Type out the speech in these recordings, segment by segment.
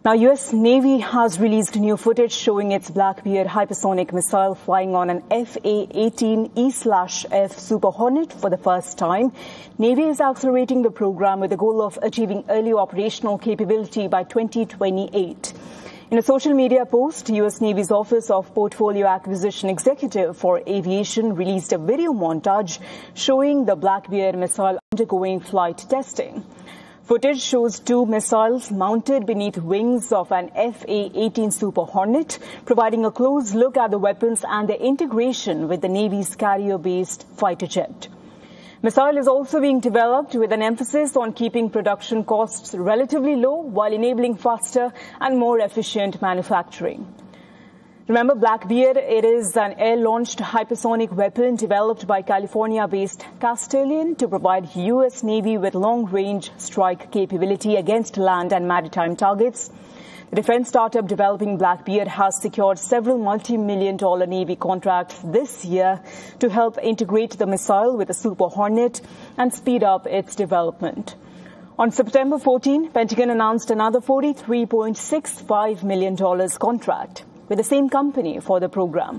Now, US Navy has released new footage showing its Blackbeard hypersonic missile flying on an FA-18E/F Super Hornet for the first time. Navy is accelerating the program with the goal of achieving early operational capability by 2028. In a social media post, US Navy's Office of Portfolio Acquisition Executive for Aviation released a video montage showing the Blackbeard missile undergoing flight testing. Footage shows two missiles mounted beneath wings of an FA-18 Super Hornet, providing a close look at the weapons and their integration with the Navy's carrier-based fighter jet. Missile is also being developed with an emphasis on keeping production costs relatively low while enabling faster and more efficient manufacturing. Remember, Blackbeard, it is an air-launched hypersonic weapon developed by California-based Castelian to provide U.S. Navy with long-range strike capability against land and maritime targets. The defense startup developing Blackbeard has secured several multi-million-dollar Navy contracts this year to help integrate the missile with the Super Hornet and speed up its development. On September 14, Pentagon announced another $43.65 million contract with the same company for the program.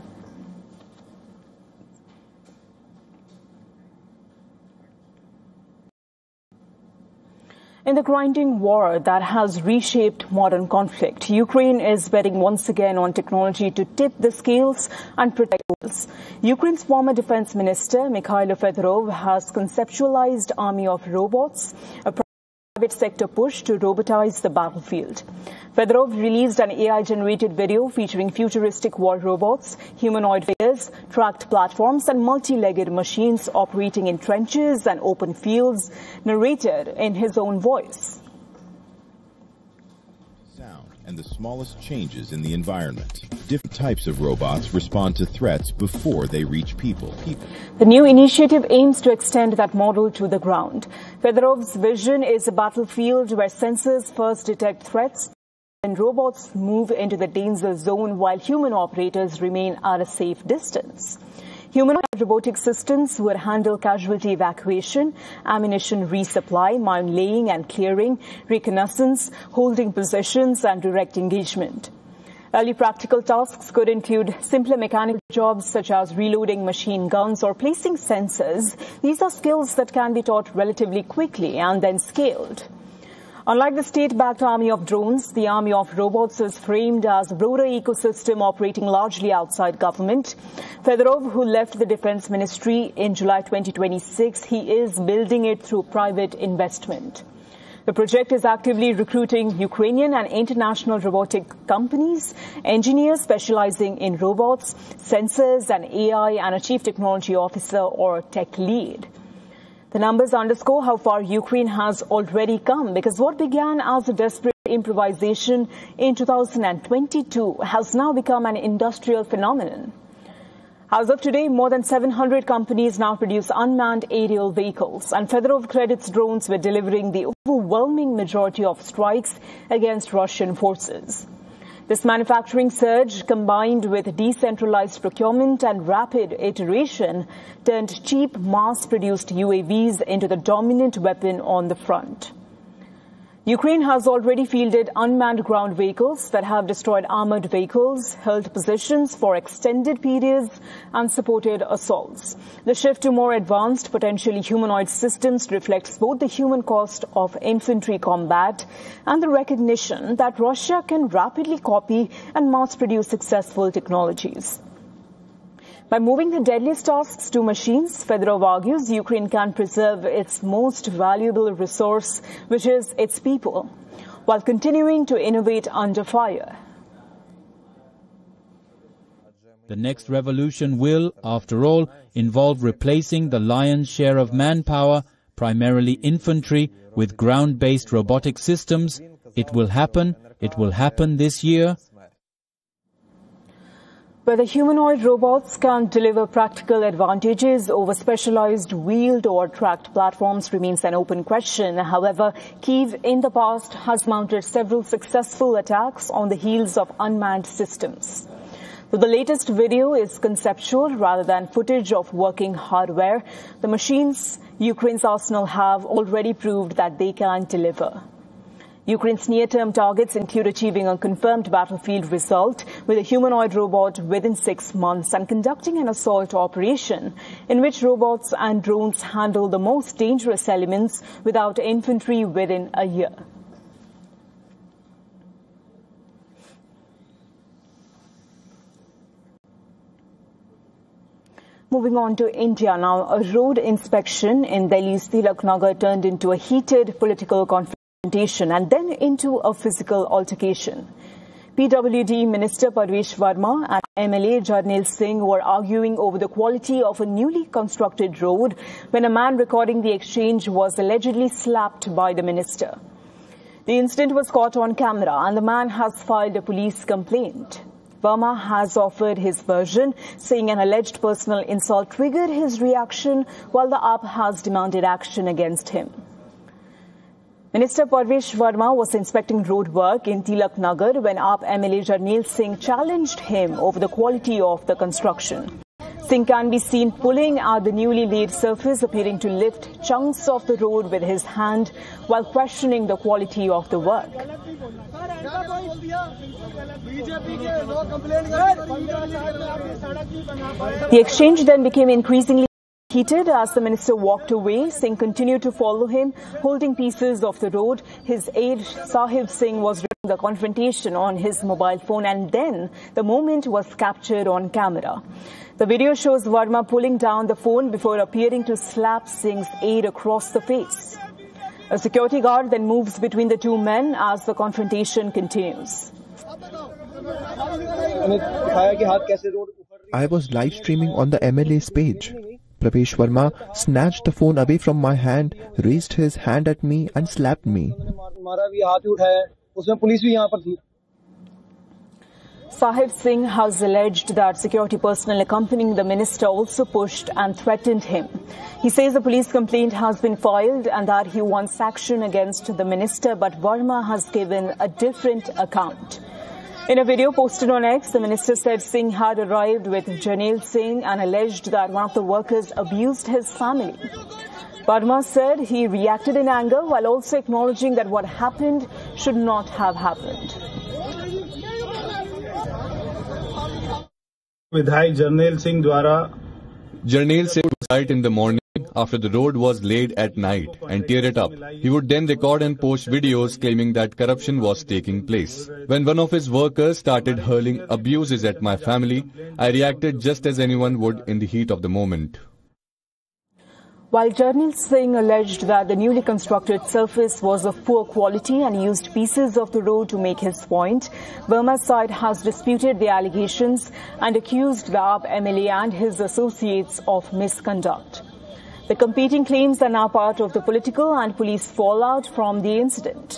In the grinding war that has reshaped modern conflict, Ukraine is betting once again on technology to tip the scales and protect us. Ukraine's former defense minister, Mikhailo Fedorov, has conceptualized Army of Robots, a private sector push to robotize the battlefield. Fedorov released an AI-generated video featuring futuristic war robots, humanoid figures, tracked platforms, and multi-legged machines operating in trenches and open fields, narrated in his own voice. Sound and the smallest changes in the environment. Different types of robots respond to threats before they reach people. The new initiative aims to extend that model to the ground. Fedorov's vision is a battlefield where sensors first detect threats and robots move into the danger zone while human operators remain at a safe distance. Humanoid robotic systems would handle casualty evacuation, ammunition resupply, mine laying and clearing, reconnaissance, holding positions, and direct engagement. Early practical tasks could include simpler mechanical jobs such as reloading machine guns or placing sensors. These are skills that can be taught relatively quickly and then scaled. Unlike the state-backed army of drones, the army of robots is framed as a broader ecosystem operating largely outside government. Fedorov, who left the defense ministry in July 2026, he is building it through private investment. The project is actively recruiting Ukrainian and international robotic companies, engineers specializing in robots, sensors and AI, and a chief technology officer or tech lead. The numbers underscore how far Ukraine has already come, because what began as a desperate improvisation in 2022 has now become an industrial phenomenon. As of today, more than 700 companies now produce unmanned aerial vehicles, and Fedorov credits drones with delivering the overwhelming majority of strikes against Russian forces. This manufacturing surge, combined with decentralized procurement and rapid iteration, turned cheap, mass-produced UAVs into the dominant weapon on the front. Ukraine has already fielded unmanned ground vehicles that have destroyed armored vehicles, held positions for extended periods, and supported assaults. The shift to more advanced, potentially humanoid systems reflects both the human cost of infantry combat and the recognition that Russia can rapidly copy and mass-produce successful technologies. By moving the deadliest tasks to machines, Fedorov argues Ukraine can preserve its most valuable resource, which is its people, while continuing to innovate under fire. The next revolution will, after all, involve replacing the lion's share of manpower, primarily infantry, with ground-based robotic systems. It will happen this year. Whether humanoid robots can deliver practical advantages over specialized wheeled or tracked platforms remains an open question. However, Kyiv in the past has mounted several successful attacks on the heels of unmanned systems. Though the latest video is conceptual rather than footage of working hardware, the machines Ukraine's arsenal have already proved that they can deliver. Ukraine's near-term targets include achieving a confirmed battlefield result with a humanoid robot within 6 months and conducting an assault operation in which robots and drones handle the most dangerous elements without infantry within a year. Moving on to India now, a road inspection in Delhi's Tilak Nagar turned into a heated political confrontation and then into a physical altercation. PWD Minister Parvesh Verma and MLA Jarnail Singh were arguing over the quality of a newly constructed road when a man recording the exchange was allegedly slapped by the minister. The incident was caught on camera and the man has filed a police complaint. Verma has offered his version, saying an alleged personal insult triggered his reaction, while the AAP has demanded action against him. Minister Parvesh Verma was inspecting road work in Tilak Nagar when AAP MLA Jarnail Singh challenged him over the quality of the construction. Singh can be seen pulling at the newly laid surface, appearing to lift chunks of the road with his hand while questioning the quality of the work. The exchange then became increasingly heated as the minister walked away. Singh continued to follow him, holding pieces of the road. His aide Sahib Singh was recording the confrontation on his mobile phone, and then the moment was captured on camera. The video shows Verma pulling down the phone before appearing to slap Singh's aide across the face. A security guard then moves between the two men as the confrontation continues. I was live streaming on the MLA's page. Parvesh Verma snatched the phone away from my hand, raised his hand at me and slapped me. Sahib Singh has alleged that security personnel accompanying the minister also pushed and threatened him. He says the police complaint has been filed and that he wants action against the minister, but Verma has given a different account. In a video posted on X, the minister said Singh had arrived with Jarnail Singh and alleged that one of the workers abused his family. Verma said he reacted in anger while also acknowledging that what happened should not have happened. विधायक जर्नैल सिंह द्वारा Jarnail Singh would write in the morning after the road was laid at night and tear it up. He would then record and post videos claiming that corruption was taking place. When one of his workers started hurling abuses at my family, I reacted just as anyone would in the heat of the moment. While Jarnail Singh alleged that the newly constructed surface was of poor quality and used pieces of the road to make his point, Verma's side has disputed the allegations and accused the AAP MLA and his associates of misconduct. The competing claims are now part of the political and police fallout from the incident.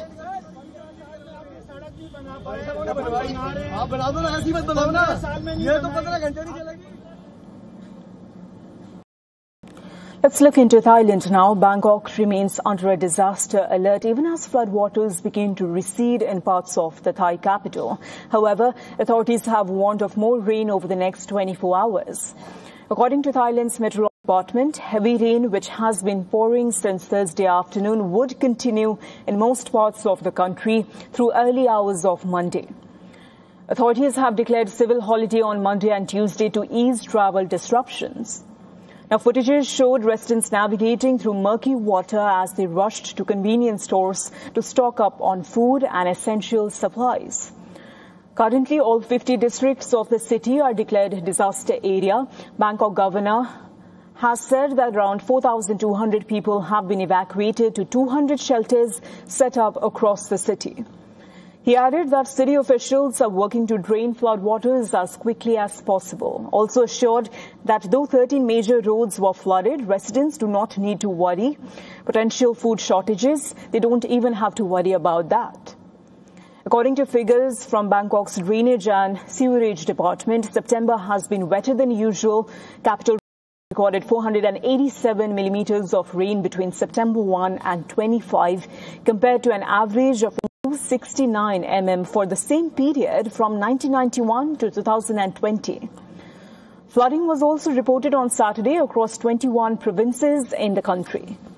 Let's look into Thailand now. Bangkok remains under a disaster alert even as floodwaters begin to recede in parts of the Thai capital. However, authorities have warned of more rain over the next 24 hours. According to Thailand's meteorology department, heavy rain, which has been pouring since Thursday afternoon, would continue in most parts of the country through early hours of Monday. Authorities have declared civil holiday on Monday and Tuesday to ease travel disruptions. Now, footages showed residents navigating through murky water as they rushed to convenience stores to stock up on food and essential supplies. Currently, all 50 districts of the city are declared disaster area. Bangkok governor has said that around 4,200 people have been evacuated to 200 shelters set up across the city. He added that city officials are working to drain floodwaters as quickly as possible. Also assured that though 13 major roads were flooded, residents do not need to worry. Potential food shortages, they don't even have to worry about that. According to figures from Bangkok's Drainage and Sewerage Department, September has been wetter than usual. Capital recorded 487 millimeters of rain between September 1 and 25, compared to an average of 269 mm for the same period from 1991 to 2020. Flooding was also reported on Saturday across 21 provinces in the country.